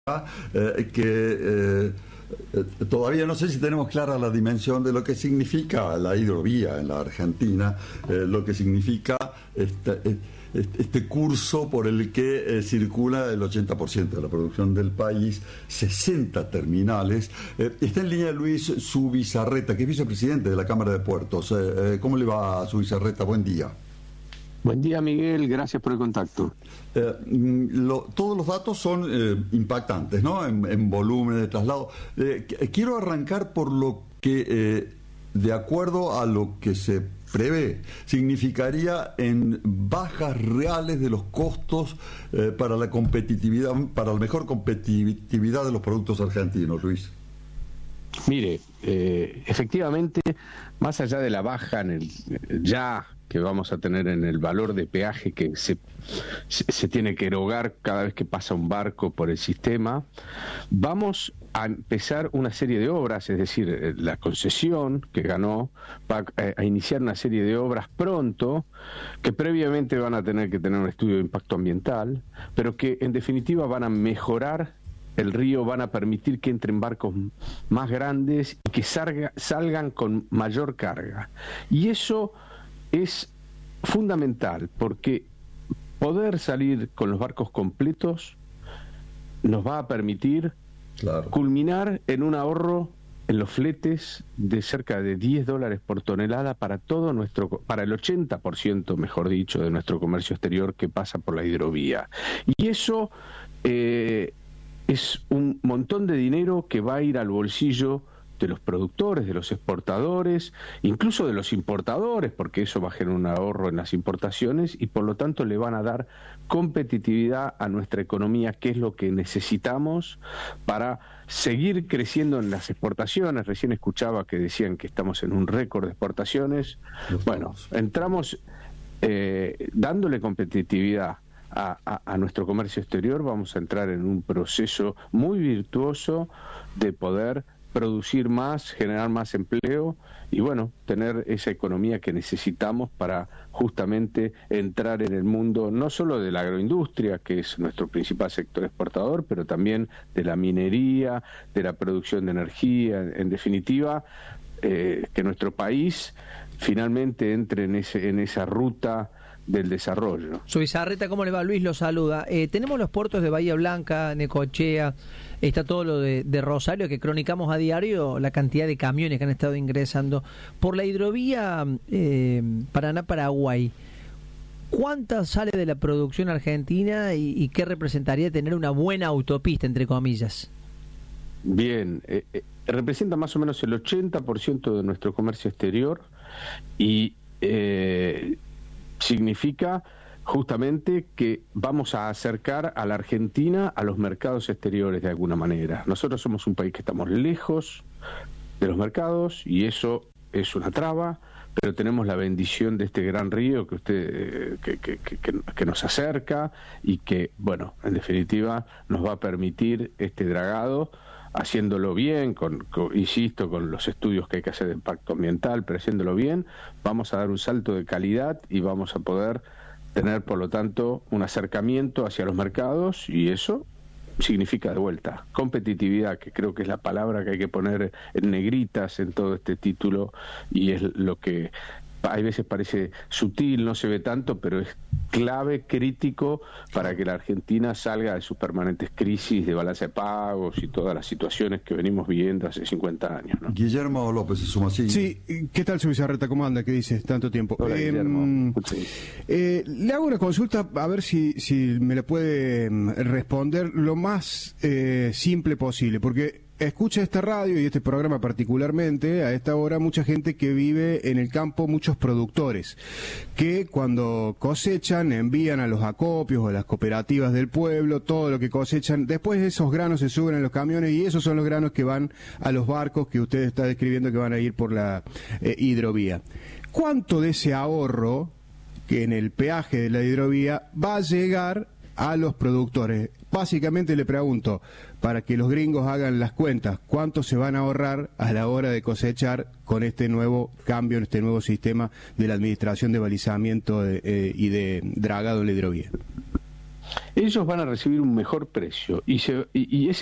Todavía no sé si tenemos clara la dimensión de lo que significa la hidrovía en la Argentina, lo que significa este curso por el que circula el 80% de la producción del país, 60 terminales. Está en línea Luis Zubizarreta, que es vicepresidente de la Cámara de Puertos. ¿Cómo le va a Zubizarreta? Buen día. Buen día, Miguel, gracias por el contacto. Todos los datos son impactantes, ¿no? En volumen de traslado. Quiero arrancar por lo que, de acuerdo a lo que se prevé, significaría en bajas reales de los costos para la competitividad, para la mejor competitividad de los productos argentinos, Luis. Mire, efectivamente, más allá de la baja en que vamos a tener en el valor de peaje que se tiene que erogar cada vez que pasa un barco por el sistema, vamos a empezar una serie de obras, es decir, la concesión que ganó va a iniciar una serie de obras pronto, que previamente van a tener que tener un estudio de impacto ambiental, pero que en definitiva van a mejorar el río, van a permitir que entren barcos más grandes y que salgan con mayor carga. Y eso es fundamental, porque poder salir con los barcos completos nos va a permitir culminar en un ahorro en los fletes de cerca de $10 por tonelada para para el 80%, mejor dicho, de nuestro comercio exterior que pasa por la hidrovía. Y eso es un montón de dinero que va a ir al bolsillo de los productores, de los exportadores, incluso de los importadores, porque eso va a generar un ahorro en las importaciones y por lo tanto le van a dar competitividad a nuestra economía, que es lo que necesitamos para seguir creciendo en las exportaciones. Recién escuchaba que decían que estamos en un récord de exportaciones. Bueno, entramos dándole competitividad a nuestro comercio exterior, vamos a entrar en un proceso muy virtuoso de poder producir más, generar más empleo y bueno, tener esa economía que necesitamos para justamente entrar en el mundo no solo de la agroindustria, que es nuestro principal sector exportador, pero también de la minería, de la producción de energía, en definitiva, que nuestro país finalmente entre en esa ruta del desarrollo. Zubizarreta, ¿cómo le va? Luis lo saluda. Tenemos los puertos de Bahía Blanca, Necochea, está todo lo de Rosario, que cronicamos a diario la cantidad de camiones que han estado ingresando. Por la hidrovía Paraná-Paraguay, ¿cuánta sale de la producción argentina y qué representaría tener una buena autopista, entre comillas? Bien, representa más o menos el 80% de nuestro comercio exterior y significa justamente que vamos a acercar a la Argentina a los mercados exteriores de alguna manera. Nosotros somos un país que estamos lejos de los mercados y eso es una traba, pero tenemos la bendición de este gran río que nos acerca y que, bueno, en definitiva nos va a permitir este dragado, haciéndolo bien, insisto, con los estudios que hay que hacer de impacto ambiental, pero haciéndolo bien, vamos a dar un salto de calidad y vamos a poder tener, por lo tanto, un acercamiento hacia los mercados y eso significa de vuelta competitividad, que creo que es la palabra que hay que poner en negritas en todo este título y es lo que a veces parece sutil, no se ve tanto, pero es clave, crítico para que la Argentina salga de sus permanentes crisis de balance de pagos y todas las situaciones que venimos viviendo hace 50 años, ¿no? Guillermo López se suma así. Sí, ¿qué tal, Zubizarreta? ¿Cómo anda? ¿Qué dices? Tanto tiempo. Hola, Guillermo. Le hago una consulta, a ver si me la puede responder lo más simple posible, porque escucha esta radio y este programa particularmente a esta hora mucha gente que vive en el campo, muchos productores que cuando cosechan envían a los acopios o a las cooperativas del pueblo todo lo que cosechan, después esos granos se suben en los camiones y esos son los granos que van a los barcos que usted está describiendo que van a ir por la hidrovía. ¿Cuánto de ese ahorro que en el peaje de la hidrovía va a llegar a los productores? Básicamente le pregunto, para que los gringos hagan las cuentas, ¿cuánto se van a ahorrar a la hora de cosechar con este nuevo cambio, en este nuevo sistema de la administración de balizamiento y de dragado en la hidrovía? ellos van a recibir un mejor precio y ese